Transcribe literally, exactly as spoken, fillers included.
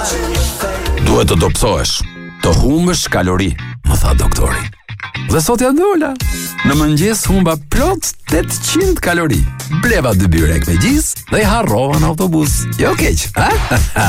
Duhet të dobësohesh, të humbësh kalori, më tha doktori. Dhe sot ja dola. Në mëngjes humba plot tetëqind kalori. Bleva dy byrek me gjis dhe i harrova në autobus. Jo keq, ha?